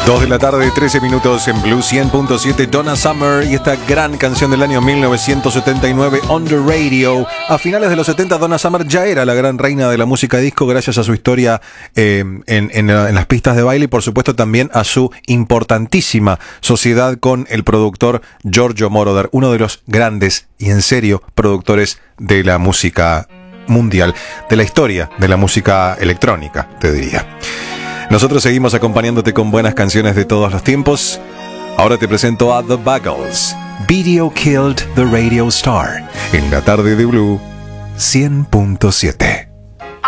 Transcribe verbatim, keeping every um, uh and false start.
dos de la tarde, trece minutos en Blue cien punto siete, Donna Summer y esta gran canción del año mil novecientos setenta y nueve, On the Radio. A finales de los setenta, Donna Summer ya era la gran reina de la música disco gracias a su historia eh, en, en, en las pistas de baile y por supuesto también a su importantísima sociedad con el productor Giorgio Moroder, uno de los grandes y en serio productores de la música mundial, de la historia de la música electrónica, te diría. Nosotros seguimos acompañándote con buenas canciones de todos los tiempos. Ahora te presento a The Buggles. Video Killed the Radio Star. En la tarde de Blue cien punto siete.